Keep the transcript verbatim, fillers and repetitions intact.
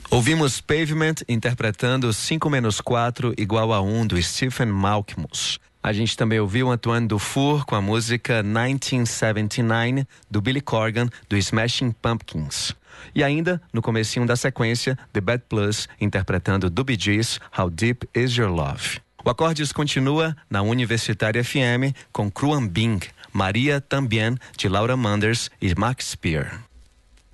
Ouvimos Pavement interpretando cinco menos quatro igual a um do Stephen Malkmus. A gente também ouviu Antoine Dufour com a música nineteen seventy-nine do Billy Corgan do Smashing Pumpkins. E ainda, no comecinho da sequência, The Bad Plus interpretando do Bee Gees How Deep Is Your Love. O Acordes continua na Universitária F M com Kruan Bing, Maria Tambien de Laura Manders e Max Spear.